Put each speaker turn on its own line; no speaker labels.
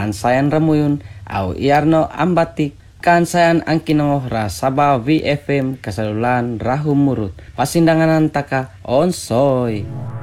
kan sayan remuyun au iarno ambatik kan sayan ang kinongoh rasaba VFM kasalulan rahum murut pasindanganan taka onsoy.